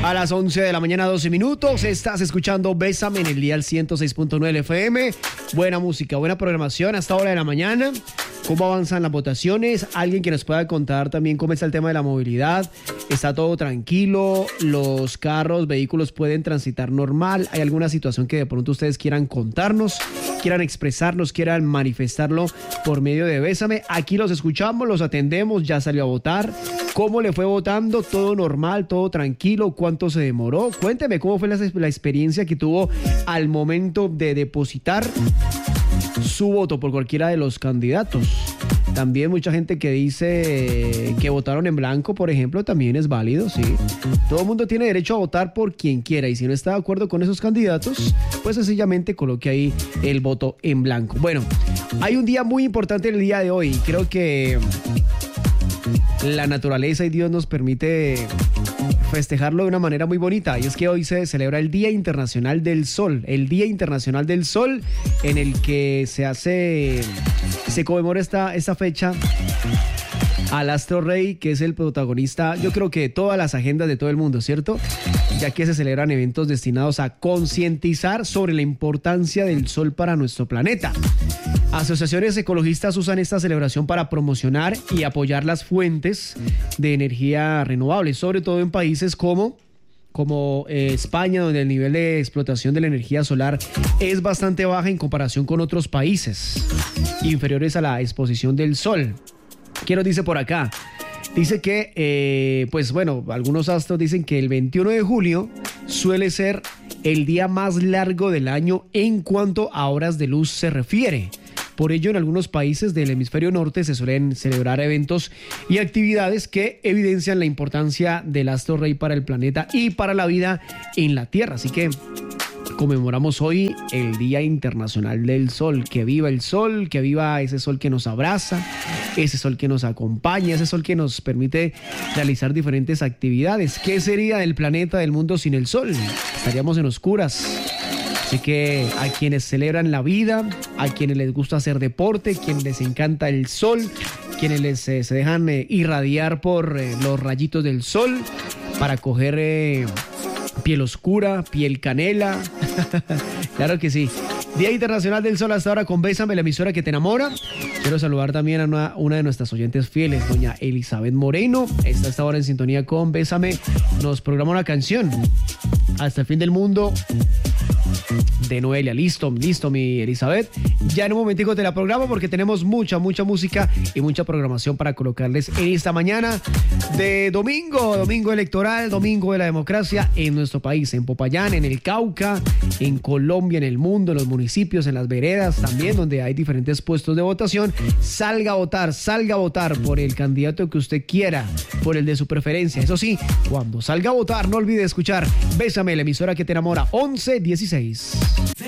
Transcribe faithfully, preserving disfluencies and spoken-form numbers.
A las once de la mañana, doce minutos, estás escuchando Bésame en el dial ciento seis punto nueve F M. Buena música, buena programación hasta hora de la mañana. ¿Cómo avanzan las votaciones? Alguien que nos pueda contar también cómo está el tema de la movilidad. ¿Está todo tranquilo? ¿Los carros, vehículos pueden transitar normal? ¿Hay alguna situación que de pronto ustedes quieran contarnos, quieran expresarnos, quieran manifestarlo por medio de Bésame? Aquí los escuchamos, los atendemos, ya salió a votar. ¿Cómo le fue votando? ¿Todo normal? ¿Todo tranquilo? ¿Cuánto se demoró? Cuénteme cómo fue la, la experiencia que tuvo al momento de depositar su voto por cualquiera de los candidatos. También mucha gente que dice que votaron en blanco, por ejemplo, también es válido, sí. Todo el mundo tiene derecho a votar por quien quiera y si no está de acuerdo con esos candidatos, pues sencillamente coloque ahí el voto en blanco. Bueno, hay un día muy importante en el día de hoy. Creo que la naturaleza y Dios nos permite festejarlo de una manera muy bonita, y es que hoy se celebra el Día Internacional del Sol, el Día Internacional del Sol, en el que se hace, se conmemora esta, esta fecha al astro rey, que es el protagonista, yo creo que de todas las agendas de todo el mundo, ¿cierto? Ya que se celebran eventos destinados a concientizar sobre la importancia del sol para nuestro planeta. Asociaciones ecologistas usan esta celebración para promocionar y apoyar las fuentes de energía renovables, sobre todo en países como, como eh, España, donde el nivel de explotación de la energía solar es bastante baja en comparación con otros países inferiores a la exposición del sol. ¿Qué nos dice por acá? Dice que, eh, pues bueno, algunos astros dicen que el veintiuno de julio suele ser el día más largo del año en cuanto a horas de luz se refiere. Por ello, en algunos países del hemisferio norte se suelen celebrar eventos y actividades que evidencian la importancia del astro rey para el planeta y para la vida en la Tierra. Así que conmemoramos hoy el Día Internacional del Sol. Que viva el sol, que viva ese sol que nos abraza, ese sol que nos acompaña, ese sol que nos permite realizar diferentes actividades. ¿Qué sería del planeta, del mundo sin el sol? Estaríamos en oscuras. Así que a quienes celebran la vida, a quienes les gusta hacer deporte, quienes les encanta el sol, quienes les, eh, se dejan eh, irradiar por eh, los rayitos del sol para coger eh, piel oscura, piel canela. Claro que sí. Día Internacional del Sol hasta ahora con Bésame, la emisora que te enamora. Quiero saludar también a una, una de nuestras oyentes fieles, doña Elizabeth Moreno. Está hasta ahora en sintonía con Bésame. Nos programa una canción. Hasta el fin del mundo, de Noelia. Listo, listo, mi Elizabeth. Ya en un momentico te la programo porque tenemos mucha, mucha música y mucha programación para colocarles en esta mañana de domingo, domingo electoral, domingo de la democracia en nuestro país, en Popayán, en el Cauca, en Colombia, en el mundo, en los municipios, en las veredas también, donde hay diferentes puestos de votación. Salga a votar, salga a votar por el candidato que usted quiera, por el de su preferencia. Eso sí, cuando salga a votar, no olvide escuchar Bésame, la emisora que te enamora, once dieciséis.